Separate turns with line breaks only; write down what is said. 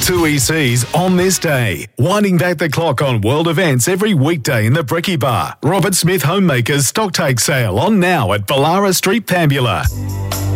Two ECs on this day. Winding back the clock on world events every weekday in the Brekkie Bar. Robert Smith Homemakers stock take sale on now at Ballara Street, Pambula.